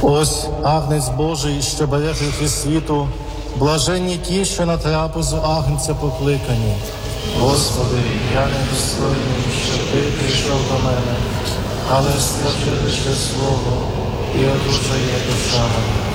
Ось Агнець Божий, що бере гріхи світу, блаженні ті, що на трапезу Агнця покликані. Господи, я не достойний, що Ти прийшов до мене, але скажи лише слово, і одужає душа моя.